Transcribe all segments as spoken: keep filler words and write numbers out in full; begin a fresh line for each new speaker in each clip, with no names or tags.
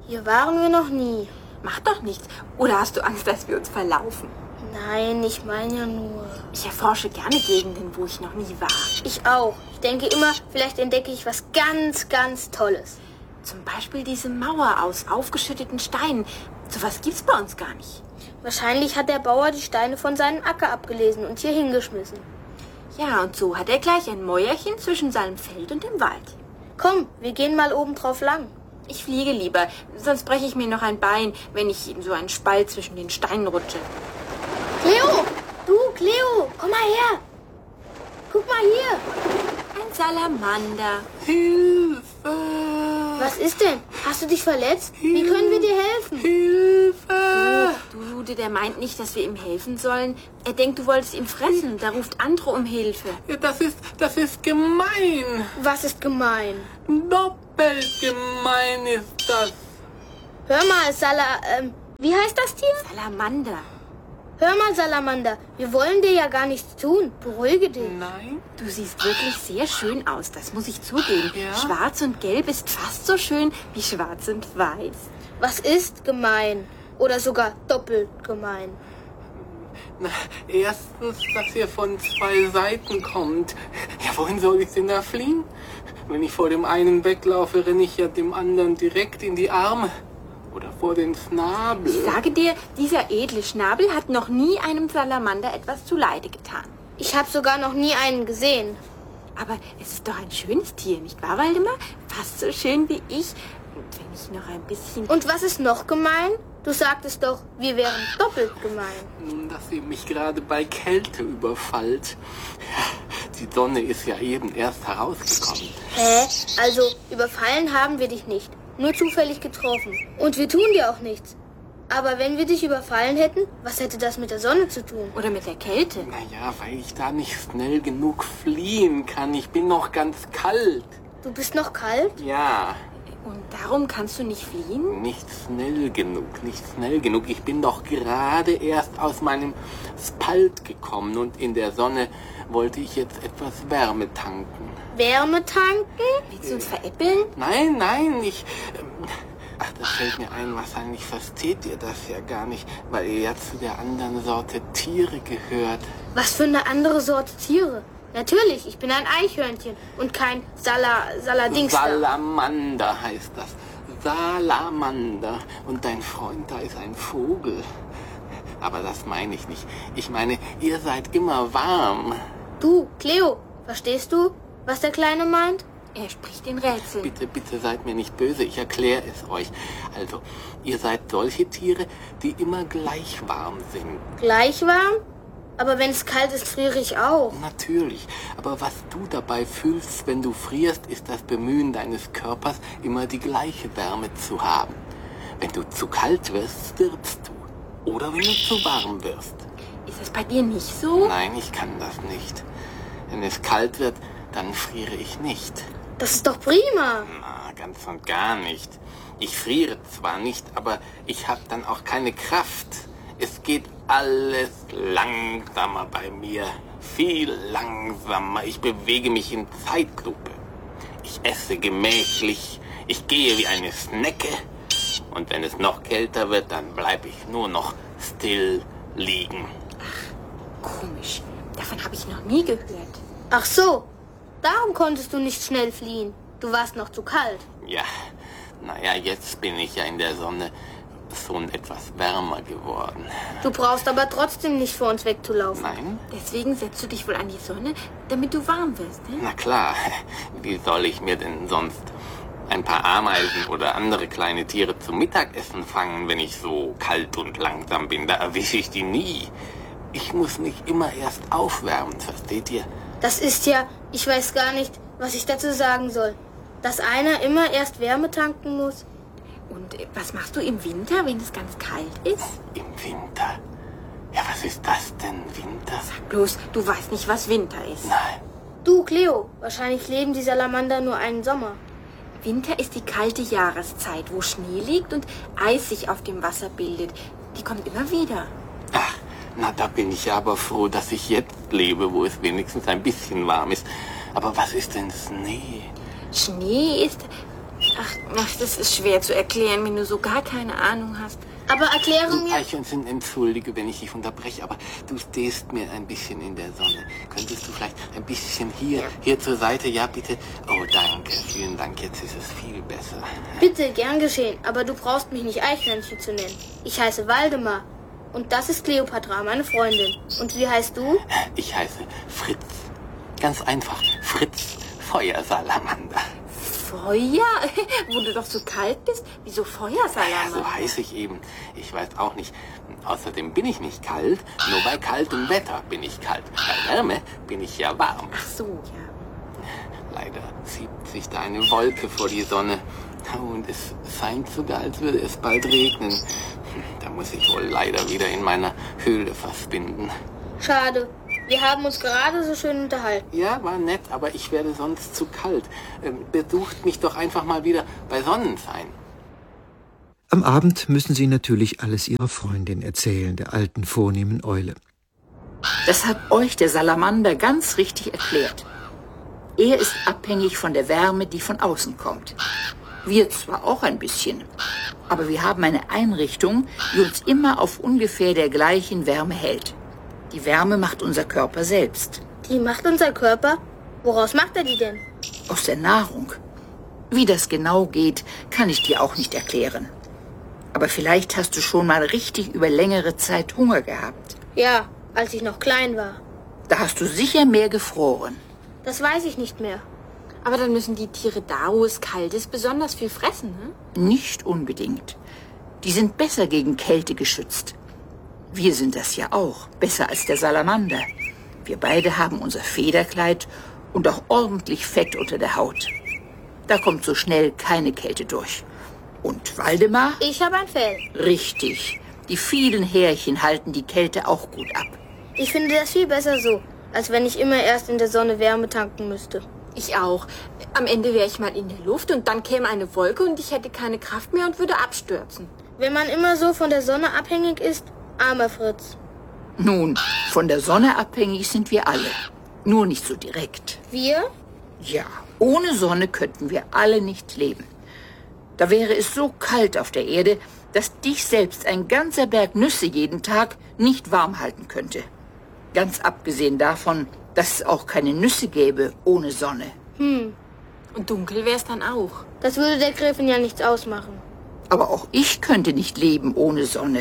Hier waren wir noch nie.
Macht doch nichts. Oder hast du Angst, dass wir uns verlaufen?
Nein, ich meine ja nur...
Ich erforsche gerne Gegenden, wo ich noch nie war.
Ich auch. Ich denke immer, vielleicht entdecke ich was ganz, ganz Tolles.
Zum Beispiel diese Mauer aus aufgeschütteten Steinen. So was gibt's bei uns gar nicht.
Wahrscheinlich hat der Bauer die Steine von seinem Acker abgelesen und hier hingeschmissen.
Ja, und so hat er gleich ein Mäuerchen zwischen seinem Feld und dem Wald.
Komm, wir gehen mal oben drauf lang.
Ich fliege lieber, sonst breche ich mir noch ein Bein, wenn ich in so einen Spalt zwischen den Steinen rutsche.
Cleo! Du, Cleo! Komm mal her! Guck mal hier!
Ein Salamander.
Hilfe!
Was ist denn? Hast du dich verletzt? Wie können wir dir helfen?
Hilfe!
Du, Jude, der meint nicht, dass wir ihm helfen sollen. Er denkt, du wolltest ihn fressen. Da ruft Andro um Hilfe.
Ja, das ist, das ist gemein.
Was ist gemein?
Doppelt gemein ist das.
Hör mal, Sala... Ähm, wie heißt das Tier?
Salamander.
Hör mal, Salamander, wir wollen dir ja gar nichts tun. Beruhige dich.
Nein?
Du siehst wirklich sehr schön aus, das muss ich zugeben.
Ja?
Schwarz und Gelb ist fast so schön wie Schwarz und Weiß.
Was ist gemein? Oder sogar doppelt gemein?
Na, erstens, dass ihr von zwei Seiten kommt. Ja, wohin soll ich denn da fliehen? Wenn ich vor dem einen weglaufe, renne ich ja dem anderen direkt in die Arme. Oder vor den Schnabel.
Ich sage dir, dieser edle Schnabel hat noch nie einem Salamander etwas zuleide getan.
Ich habe sogar noch nie einen gesehen.
Aber es ist doch ein schönes Tier, nicht wahr, Waldemar? Fast so schön wie ich. Und wenn ich noch ein bisschen...
Und was ist noch gemein? Du sagtest doch, wir wären doppelt gemein.
Nun, dass ihr mich gerade bei Kälte überfallt. Die Sonne ist ja eben erst herausgekommen.
Hä? Also, überfallen haben wir dich nicht. Nur zufällig getroffen. Und wir tun dir auch nichts. Aber wenn wir dich überfallen hätten, was hätte das mit der Sonne zu tun?
Oder mit der Kälte?
Naja, weil ich da nicht schnell genug fliehen kann. Ich bin noch ganz kalt.
Du bist noch kalt?
Ja,
Und darum kannst du nicht fliehen?
nicht schnell genug, nicht schnell genug. Ich bin doch gerade erst aus meinem Spalt gekommen und in der Sonne wollte ich jetzt etwas Wärme tanken.
Wärme tanken?
Willst du uns veräppeln?
Nein, nein, ich... Ähm, ach, das fällt mir ein, wahrscheinlich versteht ihr das ja gar nicht, weil ihr ja zu der anderen Sorte Tiere gehört.
Was für eine andere Sorte Tiere? Natürlich, ich bin ein Eichhörnchen und kein Sala... Saladingster.
Salamander heißt das. Salamander. Und dein Freund da ist ein Vogel. Aber das meine ich nicht. Ich meine, ihr seid immer warm.
Du, Cleo, verstehst du, was der Kleine meint?
Er spricht in Rätseln.
Bitte, bitte seid mir nicht böse, ich erkläre es euch. Also, ihr seid solche Tiere, die immer gleich warm sind.
Gleich warm? Aber wenn es kalt ist, friere ich auch.
Natürlich, aber was du dabei fühlst, wenn du frierst, ist das Bemühen deines Körpers, immer die gleiche Wärme zu haben. Wenn du zu kalt wirst, stirbst du. Oder wenn du zu warm wirst.
Ist es bei dir nicht so?
Nein, ich kann das nicht. Wenn es kalt wird, dann friere ich nicht.
Das ist doch prima.
Na, ganz und gar nicht. Ich friere zwar nicht, aber ich habe dann auch keine Kraft. Es geht alles langsamer bei mir. Viel langsamer. Ich bewege mich in Zeitlupe. Ich esse gemächlich. Ich gehe wie eine Schnecke. Und wenn es noch kälter wird, dann bleibe ich nur noch still liegen.
Komisch. Davon habe ich noch nie gehört.
Ach so, darum konntest du nicht schnell fliehen. Du warst noch zu kalt.
Ja, naja, jetzt bin ich ja in der Sonne schon etwas wärmer geworden.
Du brauchst aber trotzdem nicht vor uns wegzulaufen.
Nein?
Deswegen setzt du dich wohl an die Sonne, damit du warm wirst, ne?
Na klar, wie soll ich mir denn sonst ein paar Ameisen oder andere kleine Tiere zum Mittagessen fangen, wenn ich so kalt und langsam bin? Da erwische ich die nie. Ich muss mich immer erst aufwärmen, versteht ihr?
Das ist ja, ich weiß gar nicht, was ich dazu sagen soll. Dass einer immer erst Wärme tanken muss.
Und äh, was machst du im Winter, wenn es ganz kalt ist?
Im Winter? Ja, was ist das denn, Winter?
Sag bloß, du weißt nicht, was Winter ist.
Nein.
Du, Cleo, wahrscheinlich leben die Salamander nur einen Sommer.
Winter ist die kalte Jahreszeit, wo Schnee liegt und Eis sich auf dem Wasser bildet. Die kommt immer wieder.
Ach, na, da bin ich aber froh, dass ich jetzt lebe, wo es wenigstens ein bisschen warm ist. Aber was ist denn Schnee?
Schnee ist... Ach, ach, das ist schwer zu erklären, wenn du so gar keine Ahnung hast.
Aber erkläre
Du
mir...
Eichhörnchen, entschuldige, wenn ich dich unterbreche, aber du stehst mir ein bisschen in der Sonne. Könntest du vielleicht ein bisschen hier, hier zur Seite? Ja, bitte. Oh, danke, vielen Dank. Jetzt ist es viel besser.
Bitte, gern geschehen, aber du brauchst mich nicht Eichhörnchen zu nennen. Ich heiße Waldemar. Und das ist Kleopatra, meine Freundin. Und wie heißt du?
Ich heiße Fritz. Ganz einfach, Fritz Feuersalamander.
Feuer? Wo du doch so kalt bist? Wieso Feuersalamander?
So heiße ich eben. Ich weiß auch nicht. Außerdem bin ich nicht kalt. Nur bei kaltem Wetter bin ich kalt. Bei Wärme bin ich ja warm.
Ach so, ja.
Leider zieht sich da eine Wolke vor die Sonne. Und es scheint sogar, als würde es bald regnen. Da muss ich wohl leider wieder in meiner Höhle verschwinden.
Schade. Wir haben uns gerade so schön unterhalten.
Ja, war nett, aber ich werde sonst zu kalt. Ähm, besucht mich doch einfach mal wieder bei Sonnenschein.
Am Abend müssen sie natürlich alles ihrer Freundin erzählen, der alten, vornehmen Eule.
Das hat euch der Salamander ganz richtig erklärt. Er ist abhängig von der Wärme, die von außen kommt. Wir zwar auch ein bisschen, aber wir haben eine Einrichtung, die uns immer auf ungefähr der gleichen Wärme hält. Die Wärme macht unser Körper selbst.
Die macht unser Körper? Woraus macht er die denn?
Aus der Nahrung. Wie das genau geht, kann ich dir auch nicht erklären. Aber vielleicht hast du schon mal richtig über längere Zeit Hunger gehabt.
Ja, als ich noch klein war.
Da hast du sicher mehr gefroren.
Das weiß ich nicht mehr.
Aber dann müssen die Tiere da, wo es kalt ist, besonders viel fressen, ne?
Nicht unbedingt. Die sind besser gegen Kälte geschützt. Wir sind das ja auch, besser als der Salamander. Wir beide haben unser Federkleid und auch ordentlich Fett unter der Haut. Da kommt so schnell keine Kälte durch. Und Waldemar?
Ich habe ein Fell.
Richtig. Die vielen Härchen halten die Kälte auch gut ab.
Ich finde das viel besser so, als wenn ich immer erst in der Sonne Wärme tanken müsste.
Ich auch. Am Ende wäre ich mal in der Luft und dann käme eine Wolke und ich hätte keine Kraft mehr und würde abstürzen.
Wenn man immer so von der Sonne abhängig ist, armer Fritz.
Nun, von der Sonne abhängig sind wir alle. Nur nicht so direkt.
Wir?
Ja, ohne Sonne könnten wir alle nicht leben. Da wäre es so kalt auf der Erde, dass dich selbst ein ganzer Berg Nüsse jeden Tag nicht warm halten könnte. Ganz abgesehen davon, dass es auch keine Nüsse gäbe ohne Sonne.
Hm.
Und dunkel wäre es dann auch.
Das würde der Gräfin ja nichts ausmachen.
Aber auch ich könnte nicht leben ohne Sonne.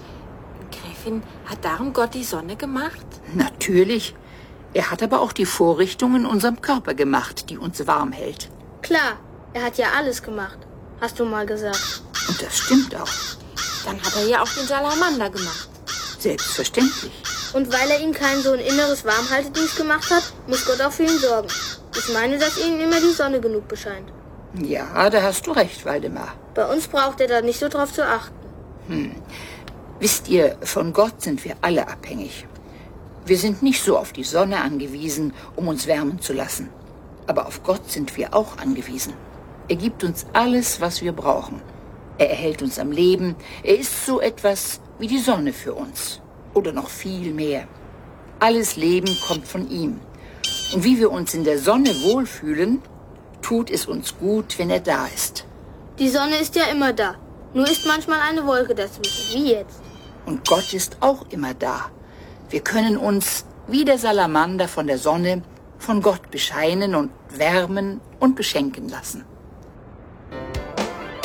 Gräfin, hat darum Gott die Sonne gemacht?
Natürlich. Er hat aber auch die Vorrichtung in unserem Körper gemacht, die uns warm hält.
Klar, er hat ja alles gemacht, hast du mal gesagt.
Und das stimmt auch.
Dann hat er ja auch den Salamander gemacht.
Selbstverständlich.
Und weil er ihm kein so ein inneres Warmhaltedings gemacht hat, muss Gott auch für ihn sorgen. Ich meine, dass ihnen immer die Sonne genug bescheint.
Ja, da hast du recht, Waldemar.
Bei uns braucht er da nicht so drauf zu achten.
Hm. Wisst ihr, von Gott sind wir alle abhängig. Wir sind nicht so auf die Sonne angewiesen, um uns wärmen zu lassen. Aber auf Gott sind wir auch angewiesen. Er gibt uns alles, was wir brauchen. Er erhält uns am Leben. Er ist so etwas wie die Sonne für uns. Oder noch viel mehr. Alles Leben kommt von ihm. Und wie wir uns in der Sonne wohlfühlen, tut es uns gut, wenn er da ist.
Die Sonne ist ja immer da. Nur ist manchmal eine Wolke dazwischen, wie jetzt.
Und Gott ist auch immer da. Wir können uns, wie der Salamander von der Sonne, von Gott bescheinen und wärmen und beschenken lassen.